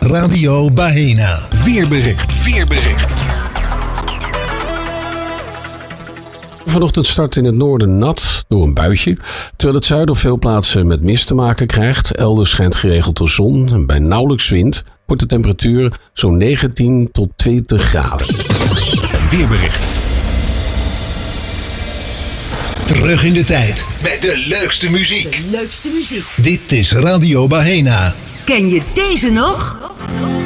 Radio Baena. Weerbericht. Vanochtend start in het noorden nat door een buitje, terwijl het zuiden op veel plaatsen met mist te maken krijgt. Elders schijnt geregeld de zon en bij nauwelijks wind wordt de temperatuur zo'n 19 tot 20 graden. Weerbericht. Terug in de tijd met de leukste muziek. Dit is Radio Baena. Ken je deze nog?